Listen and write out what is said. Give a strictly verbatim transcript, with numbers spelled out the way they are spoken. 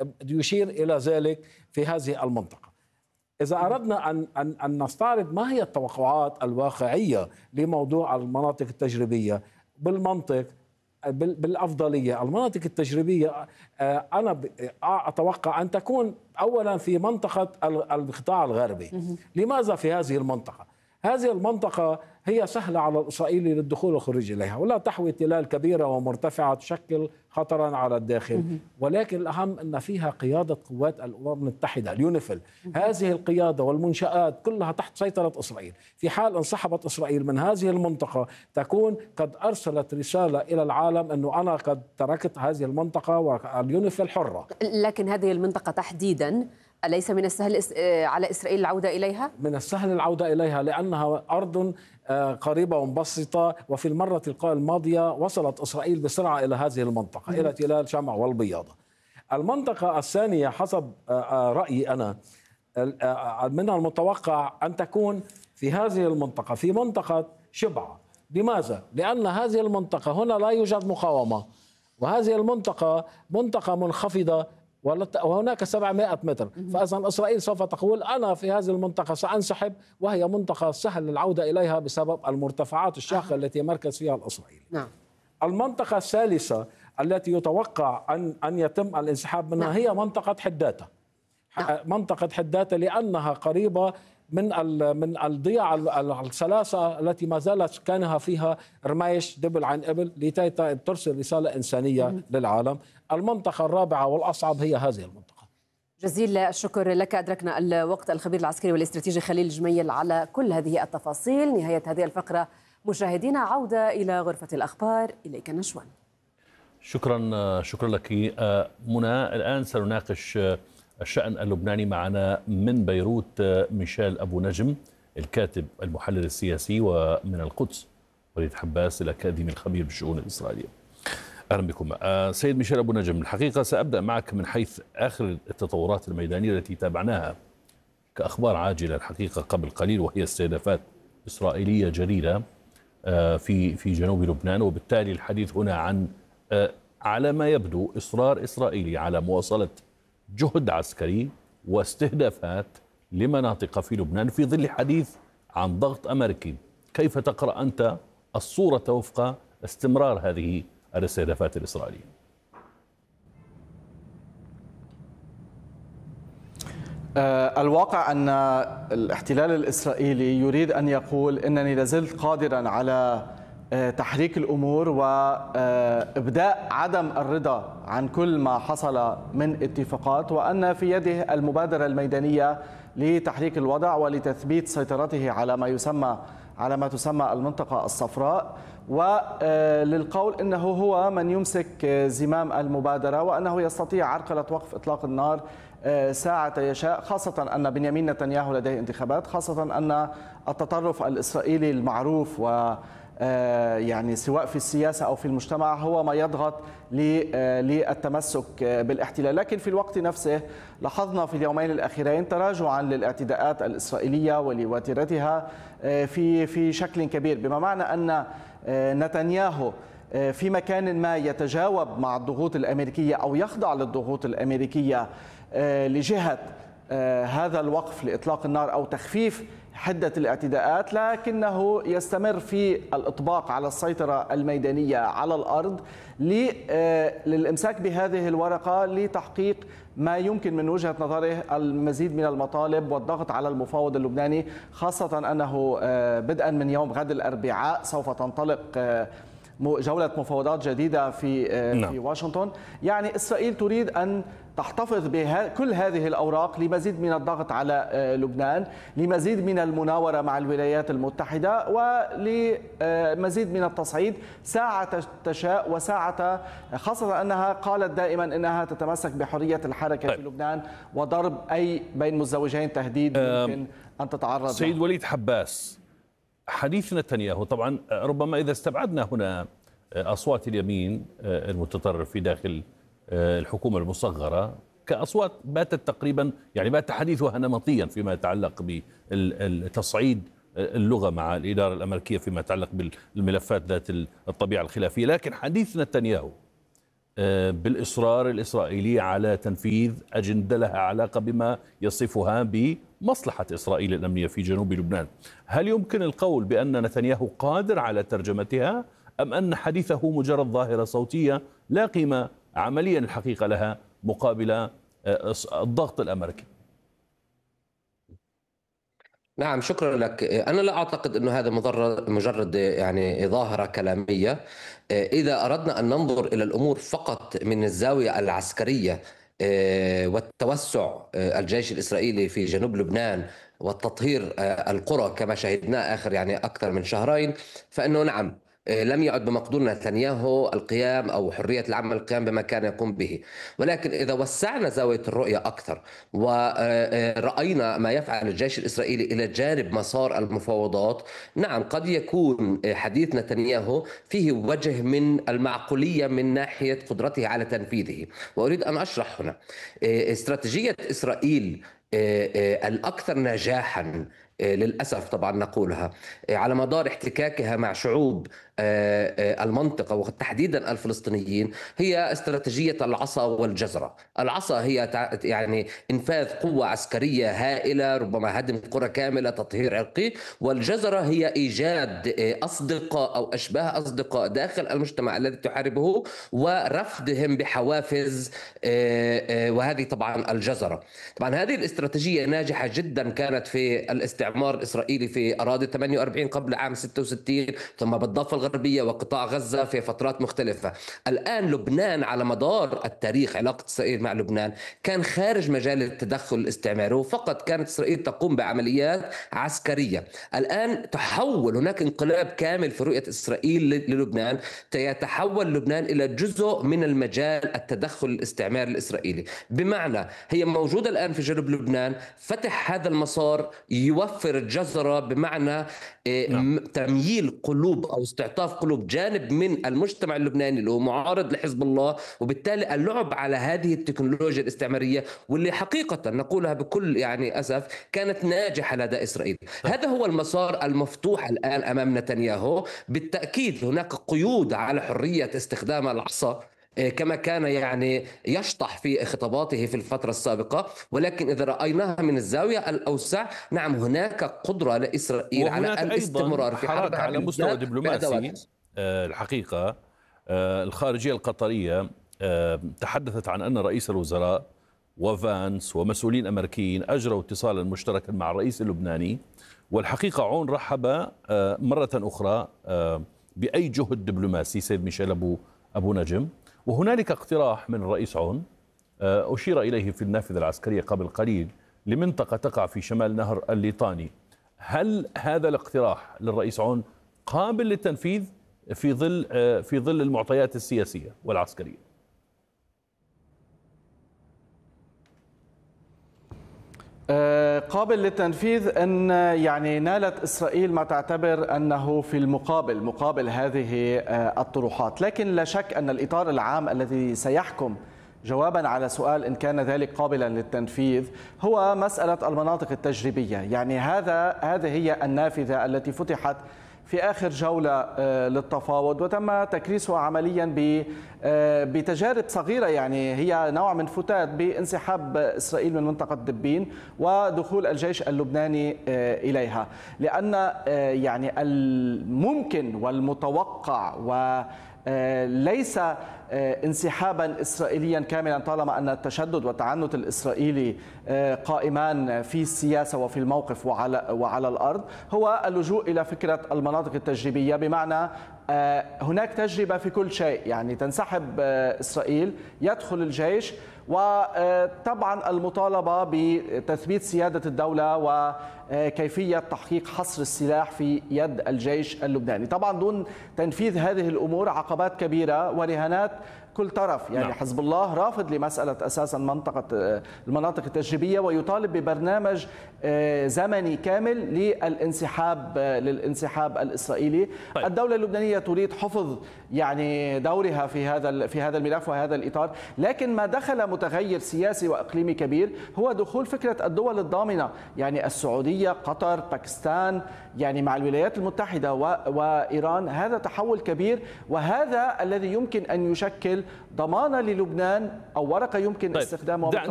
يشير إلى ذلك في هذه المنطقة. إذا أردنا أن أن أن نستعرض ما هي التوقعات الواقعية لموضوع المناطق التجريبية بالمنطق بالأفضلية، المناطق التجريبية أنا أتوقع أن تكون أولا في منطقة القطاع الغربي. لماذا في هذه المنطقة؟ هذه المنطقة هي سهلة على الإسرائيلي للدخول والخروج إليها، ولا تحوي تلال كبيرة ومرتفعة تشكل خطرا على الداخل، ولكن الأهم أن فيها قيادة قوات الأمم المتحدة اليونيفيل. هذه القيادة والمنشآت كلها تحت سيطرة إسرائيل. في حال انسحبت إسرائيل من هذه المنطقة تكون قد أرسلت رسالة إلى العالم أنه أنا قد تركت هذه المنطقة واليونيفيل حرة. لكن هذه المنطقة تحديدا أليس من السهل على إسرائيل العودة إليها؟ من السهل العودة إليها لأنها أرض قريبة ومبسطة، وفي المرة الماضية وصلت إسرائيل بسرعة إلى هذه المنطقة إلى تلال شمع والبياضة. المنطقة الثانية حسب رأيي أنا من المتوقع أن تكون في هذه المنطقة في منطقة شبعة. لماذا؟ لأن هذه المنطقة هنا لا يوجد مقاومة، وهذه المنطقة منطقة منخفضة وهناك سبعمائة متر، فإذا إسرائيل سوف تقول أنا في هذه المنطقة سأنسحب، وهي منطقة سهل العودة إليها بسبب المرتفعات الشاقة التي مركز فيها الإسرائيلي. نعم. المنطقة الثالثة التي يتوقع أن أن يتم الانسحاب منها نعم. هي منطقة حداتة. نعم. منطقة حداتة لأنها قريبة من من الضياع الثلاثة التي ما زالت كانها فيها رمايش دبل عن إبل لكي ترسل رسالة إنسانية م- للعالم. المنطقة الرابعة والأصعب هي هذه المنطقة. جزيل الشكر لك. أدركنا الوقت الخبير العسكري والاستراتيجي خليل جميل على كل هذه التفاصيل. نهاية هذه الفقرة مشاهدينا، عودة إلى غرفة الأخبار. إليك نشوان. شكرا شكرا لك منى. الآن سنناقش الشأن اللبناني. معنا من بيروت ميشيل أبو نجم الكاتب المحلل السياسي، ومن القدس وليد حباس الأكاديمي الخبير بالشؤون الإسرائيلية. أهلا بكم. سيد ميشيل أبو نجم، الحقيقة سأبدأ معك من حيث آخر التطورات الميدانية التي تابعناها كأخبار عاجلة الحقيقة قبل قليل، وهي استهدافات إسرائيلية جديدة في في جنوب لبنان، وبالتالي الحديث هنا عن على ما يبدو إصرار إسرائيلي على مواصلة جهد عسكري واستهدافات لمناطق في لبنان في ظل حديث عن ضغط أمريكي. كيف تقرأ أنت الصورة وفق استمرار هذه الاستهدافات الإسرائيلية؟ الواقع أن الاحتلال الإسرائيلي يريد أن يقول إنني لازلت قادرا على تحريك الأمور وإبداء عدم الرضا عن كل ما حصل من اتفاقات، وأن في يده المبادرة الميدانية لتحريك الوضع ولتثبيت سيطرته على ما يسمى على ما تسمى المنطقة الصفراء، وللقول أنه هو من يمسك زمام المبادرة وأنه يستطيع عرقلة وقف إطلاق النار ساعة يشاء، خاصة أن بنيامين نتنياهو لديه انتخابات، خاصة أن التطرف الإسرائيلي المعروف و يعني سواء في السياسة أو في المجتمع هو ما يضغط للتمسك بالاحتلال. لكن في الوقت نفسه لاحظنا في اليومين الأخيرين تراجعا للاعتداءات الإسرائيلية ولوتيرتها في في شكل كبير، بما معنى أن نتنياهو في مكان ما يتجاوب مع الضغوط الأمريكية أو يخضع للضغوط الأمريكية لجهة هذا الوقف لإطلاق النار أو تخفيف حدة الاعتداءات، لكنه يستمر في الإطباق على السيطرة الميدانية على الأرض للإمساك بهذه الورقة لتحقيق ما يمكن من وجهة نظره المزيد من المطالب والضغط على المفاوض اللبناني، خاصة أنه بدءا من يوم غد الأربعاء سوف تنطلق جولة مفاوضات جديدة في في واشنطن. يعني إسرائيل تريد أن تحتفظ بكل هذه الأوراق لمزيد من الضغط على لبنان، لمزيد من المناورة مع الولايات المتحدة، ولمزيد من التصعيد ساعة تشاء وساعة، خاصة أنها قالت دائما أنها تتمسك بحرية الحركة طيب. في لبنان وضرب أي بين مزدوجين تهديد ممكن أن تتعرض له. سيد وليد حباس، حديث نتنياهو طبعا ربما إذا استبعدنا هنا أصوات اليمين المتطرف في داخل الحكومة المصغرة كأصوات باتت تقريبا يعني بات حديثها نمطيا فيما يتعلق بتصعيد اللغة مع الإدارة الأمريكية فيما يتعلق بالملفات ذات الطبيعة الخلافية، لكن حديث نتنياهو بالإصرار الإسرائيلي على تنفيذ أجندة لها علاقة بما يصفها بمصلحة إسرائيل الأمنية في جنوب لبنان. هل يمكن القول بأن نتنياهو قادر على ترجمتها، أم أن حديثه مجرد ظاهرة صوتية لا قيمة عمليا الحقيقة لها مقابل الضغط الأمريكي؟ نعم، شكرا لك. أنا لا أعتقد أنه هذا مجرد يعني ظاهرة كلامية. إذا أردنا أن ننظر إلى الأمور فقط من الزاوية العسكرية والتوسع الجيش الإسرائيلي في جنوب لبنان والتطهير القرى كما شاهدنا آخر يعني أكثر من شهرين، فإنه نعم لم يعد بمقدور نتنياهو القيام أو حرية العمل القيام بما كان يقوم به. ولكن إذا وسعنا زاوية الرؤية أكثر ورأينا ما يفعل الجيش الإسرائيلي إلى جانب مسار المفاوضات، نعم قد يكون حديث نتنياهو فيه وجه من المعقولية من ناحية قدرته على تنفيذه. وأريد أن أشرح هنا استراتيجية إسرائيل الأكثر نجاحا للأسف طبعا نقولها على مدار احتكاكها مع شعوب المنطقة وتحديدا الفلسطينيين هي استراتيجية العصا والجزرة. العصا هي يعني إنفاذ قوة عسكرية هائلة، ربما هدم قرى كاملة، تطهير عرقي، والجزرة هي إيجاد أصدقاء أو أشباه أصدقاء داخل المجتمع الذي تحاربه ورفضهم بحوافز، وهذه طبعا الجزرة. طبعا هذه الاستراتيجية ناجحة جدا كانت في الاستعمار الإسرائيلي في أراضي ثمانية وأربعين قبل عام ستة وستين، ثم بالضفة الغربية وقطاع غزة في فترات مختلفة. الآن لبنان على مدار التاريخ علاقة إسرائيل مع لبنان كان خارج مجال التدخل الاستعماري، وفقط كانت إسرائيل تقوم بعمليات عسكرية. الآن تحول هناك انقلاب كامل في رؤية إسرائيل للبنان، يتحول لبنان إلى جزء من المجال التدخل الاستعماري الإسرائيلي، بمعنى هي موجودة الآن في جنوب لبنان. فتح هذا المسار يوفر الجزرة، بمعنى نعم. تمييل قلوب أو استعطاف قلوب جانب من المجتمع اللبناني اللي هو معارض لحزب الله، وبالتالي اللعب على هذه التكنولوجيا الاستعمارية واللي حقيقة نقولها بكل يعني أسف كانت ناجحة لدى إسرائيل. هذا هو المسار المفتوح الآن أمام نتنياهو. بالتأكيد هناك قيود على حرية استخدام العصا كما كان يعني يشطح في خطاباته في الفترة السابقة، ولكن إذا رأيناها من الزاوية الأوسع، نعم هناك قدرة لإسرائيل على الاستمرار في حرب على مستوى دبلوماسي. الحقيقة الخارجية القطرية تحدثت عن أن رئيس الوزراء وفانس ومسؤولين أمريكيين أجروا اتصالا مشتركا مع الرئيس اللبناني، والحقيقة عون رحب مرة أخرى بأي جهد دبلوماسي سيد ميشيل أبو أبو نجم. وهنالك اقتراح من الرئيس عون أشير إليه في النافذة العسكرية قبل قليل لمنطقة تقع في شمال نهر الليطاني. هل هذا الاقتراح للرئيس عون قابل للتنفيذ في ظل في ظل المعطيات السياسية والعسكرية؟ قابل للتنفيذ أن يعني نالت إسرائيل ما تعتبر أنه في المقابل مقابل هذه الطروحات، لكن لا شك أن الإطار العام الذي سيحكم جوابا على سؤال إن كان ذلك قابلا للتنفيذ هو مسألة المناطق التجريبية. يعني هذا هذه هي النافذة التي فتحت في آخر جولة للتفاوض، وتم تكريسها عمليا بتجارب صغيرة، يعني هي نوع من فتات بانسحاب إسرائيل من منطقة دبين ودخول الجيش اللبناني إليها، لأن يعني الممكن والمتوقع و ليس انسحابا إسرائيليا كاملا طالما أن التشدد والتعنت الإسرائيلي قائمان في السياسة وفي الموقف وعلى, وعلى الأرض، هو اللجوء إلى فكرة المناطق التجريبية، بمعنى هناك تجربة في كل شيء، يعني تنسحب إسرائيل يدخل الجيش، وطبعا المطالبة بتثبيت سيادة الدولة وكيفية تحقيق حصر السلاح في يد الجيش اللبناني. طبعا دون تنفيذ هذه الأمور عقبات كبيرة ورهانات كل طرف، يعني نعم. حزب الله رافض لمسألة أساسا منطقة المناطق التجريبية ويطالب ببرنامج زمني كامل للانسحاب للانسحاب الإسرائيلي. طيب. الدولة اللبنانية تريد حفظ يعني دورها في هذا في هذا الملف وهذا الإطار، لكن ما دخل متغير سياسي وإقليمي كبير هو دخول فكرة الدول الضامنة، يعني السعودية، قطر، باكستان، يعني مع الولايات المتحدة وإيران. هذا تحول كبير، وهذا الذي يمكن أن يشكل ضمانة للبنان أو ورقة يمكن طيب. استخدامها